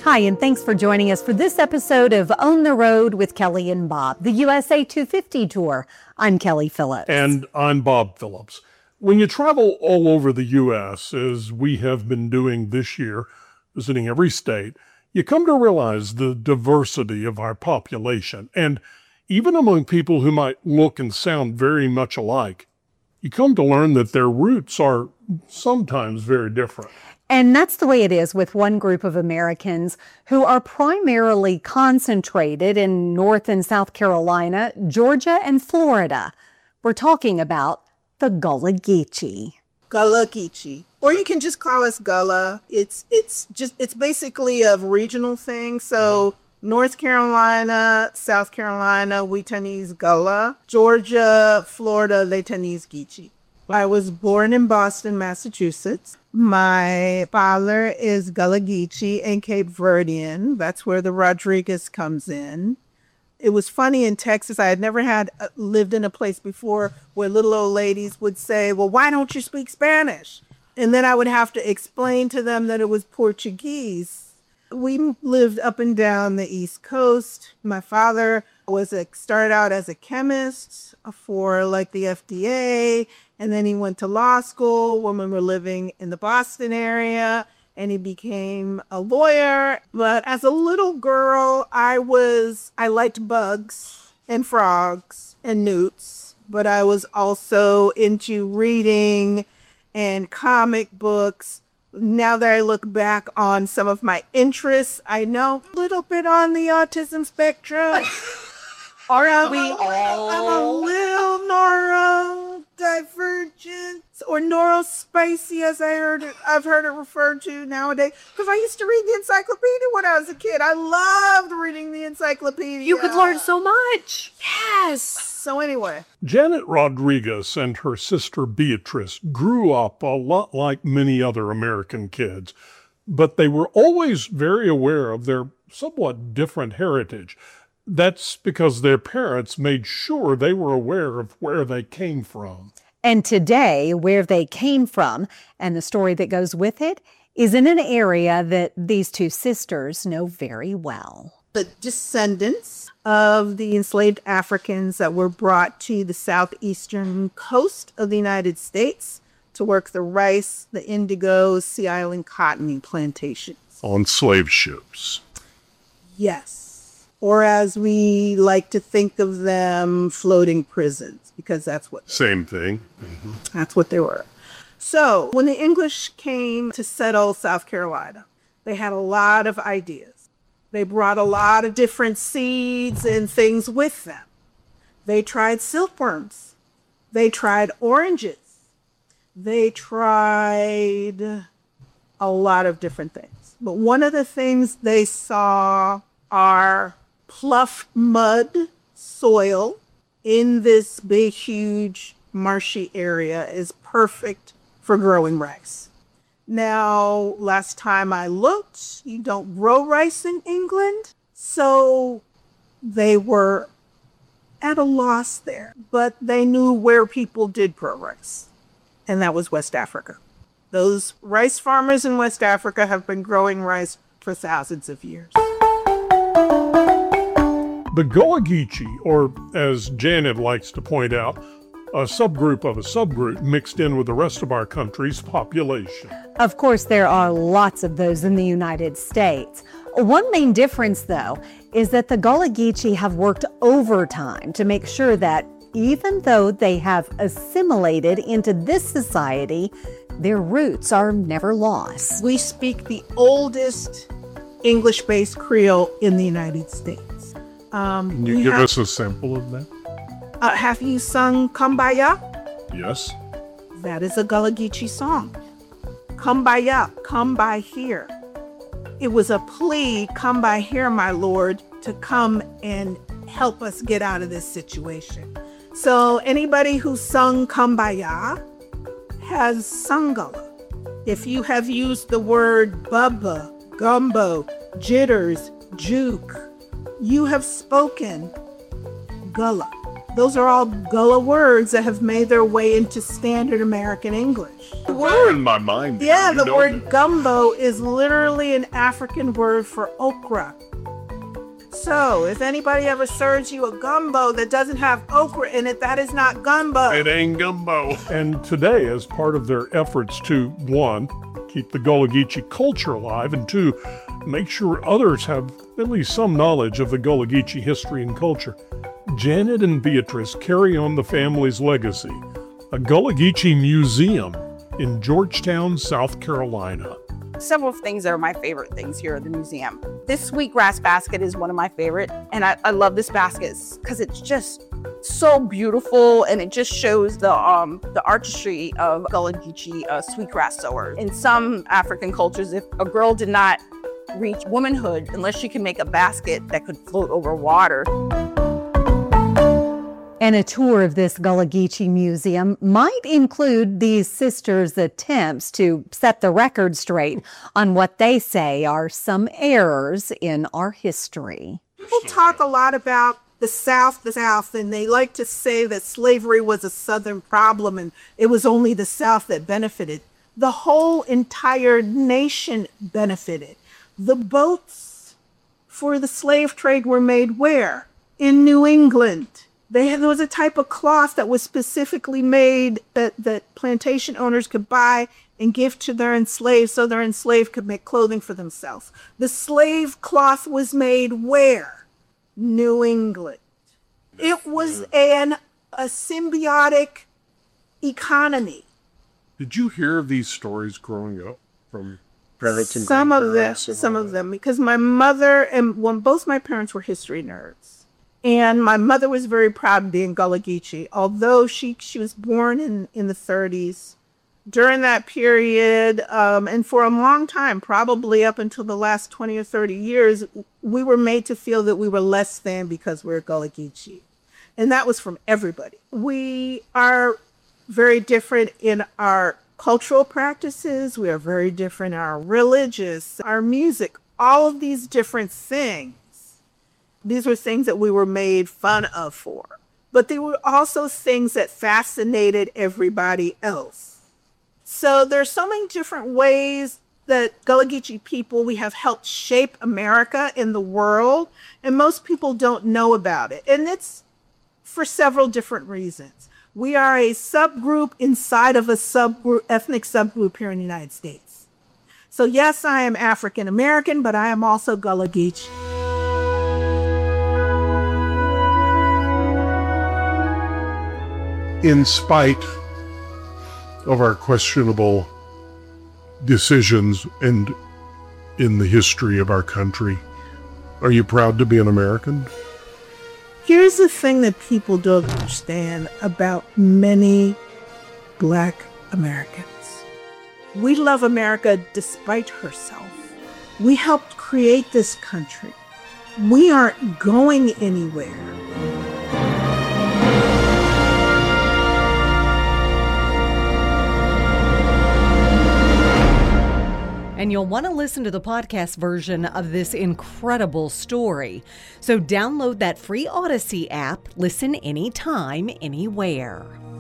Hi, and thanks for joining us for this episode of On the Road with Kelly and Bob, the USA 250 Tour. I'm Kelly Phillips. And I'm Bob Phillips. When you travel all over the U.S., as we have been doing this year, visiting every state, you come to realize the diversity of our population. And even among people who might look and sound very much alike, you come to learn that their roots are sometimes very different. And that's the way it is with one group of Americans who are primarily concentrated in North and South Carolina, Georgia, and Florida. We're talking about the Gullah Geechee. Gullah Geechee. Or you can just call us Gullah. It's basically a regional thing. So North Carolina, South Carolina, we Tanese Gullah. Georgia, Florida, they Tanese Geechee. I was born in Boston, Massachusetts. My father is Gullah Geechee and Cape Verdean. That's where the Rodriguez comes in. It was funny in Texas. I had never lived in a place before where little old ladies would say, well, why don't you speak Spanish? And then I would have to explain to them that it was Portuguese. We lived up and down the East Coast. My father started out as a chemist for like the FDA. And then he went to law school when we were living in the Boston area, and he became a lawyer. But as a little girl, I liked bugs and frogs and newts, but I was also into reading and comic books. Now that I look back on some of my interests, I know a little bit on the autism spectrum. Are we all? I'm a little neurodivergent or neurospicy, as I've heard it referred to nowadays. Because I used to read the encyclopedia when I was a kid. I loved reading the encyclopedia. You could learn so much. Yes. So anyway. Janet Rodriguez and her sister Beatrice grew up a lot like many other American kids, but they were always very aware of their somewhat different heritage. That's because their parents made sure they were aware of where they came from. And today, where they came from and the story that goes with it is in an area that these two sisters know very well. The descendants of the enslaved Africans that were brought to the southeastern coast of the United States to work the rice, the indigo, Sea Island cotton plantations. On slave ships. Yes. Or as we like to think of them, floating prisons, because that's what... Same thing. Mm-hmm. That's what they were. So when the English came to settle South Carolina, they had a lot of ideas. They brought a lot of different seeds and things with them. They tried silkworms. They tried oranges. They tried a lot of different things. But one of the things they saw are pluff mud soil in this big, huge, marshy area is perfect for growing rice. Now, last time I looked, you don't grow rice in England, so they were at a loss there. But they knew where people did grow rice, and that was West Africa. Those rice farmers in West Africa have been growing rice for thousands of years. The Gullah Geechee, or as Janet likes to point out, a subgroup of a subgroup mixed in with the rest of our country's population. Of course, there are lots of those in the United States. One main difference, though, is that the Gullah Geechee have worked overtime to make sure that even though they have assimilated into this society, their roots are never lost. We speak the oldest English-based Creole in the United States. Can you give us a sample of that? Have you sung Kumbaya? Yes. That is a Gullah Geechee song. Kumbaya, come by here. It was a plea, come by here, my lord, to come and help us get out of this situation. So anybody who sung Kumbaya has sung Gullah. If you have used the word bubba, gumbo, jitters, juke, you have spoken Gullah. Those are all Gullah words that have made their way into standard American English. word, in my mind. yeah, You the know word that. gumbo is literally an African word for okra. So, if anybody ever serves you a gumbo that doesn't have okra in it, that is not gumbo. It ain't gumbo. And today, as part of their efforts to, one, keep the Gullah Geechee culture alive, and two, make sure others have at least some knowledge of the Gullah Geechee history and culture, Janet and Beatrice carry on the family's legacy, a Gullah Geechee museum in Georgetown, South Carolina. Several things that are my favorite things here at the museum. This sweetgrass basket is one of my favorite, and I love this basket because it's just so beautiful, and it just shows the artistry of Gullah Geechee sweetgrass sowers. In some African cultures, if a girl did not reach womanhood unless she could make a basket that could float over water. And a tour of this Gullah Geechee museum might include these sisters' attempts to set the record straight on what they say are some errors in our history. People talk a lot about the South, and they like to say that slavery was a Southern problem and it was only the South that benefited. The whole entire nation benefited. The boats for the slave trade were made where? In New England. There was a type of cloth that was specifically made that plantation owners could buy and give to their enslaved so their enslaved could make clothing for themselves. The slave cloth was made where? New England. It was a symbiotic economy. Did you hear of these stories growing up from Some of them, because my mother both my parents were history nerds. And my mother was very proud of being Gullah Geechee, although she was born in the 30s. During that period, and for a long time, probably up until the last 20 or 30 years, we were made to feel that we were less than because we're Gullah Geechee. And that was from everybody. We are very different in our cultural practices. We are very different in our religious, our music, all of these different things. These were things that we were made fun of for. But they were also things that fascinated everybody else. So there's so many different ways that Gullah Geechee people, we have helped shape America in the world, and most people don't know about it. And it's for several different reasons. We are a subgroup inside of a ethnic subgroup here in the United States. So yes, I am African American, but I am also Gullah Geechee. In spite of our questionable decisions and in the history of our country, are you proud to be an American? Here's the thing that people don't understand about many Black Americans. We love America despite herself. We helped create this country. We aren't going anywhere. And you'll want to listen to the podcast version of this incredible story. So download that free Odyssey app. Listen anytime, anywhere.